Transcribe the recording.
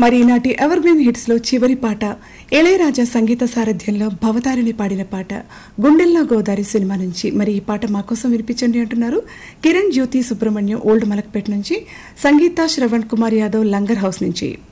మరి ఈనాటి evergreen hits లో చివరి పాట ఇళయరాజా సంగీత సారథ్యంలో భవతారిణి పాడిన పాట గుండెల్లో గోదారి సినిమా నుంచి. మరి ఈ పాట మా కోసం వినిపించండి అంటున్నారు కిరణ్ జ్యోతి సుబ్రహ్మణ్యం ఓల్డ్ మలక్పేట నుంచి, సంగీత శ్రవణ్ కుమార్ యాదవ్ లంగర్ హౌస్ నుంచి.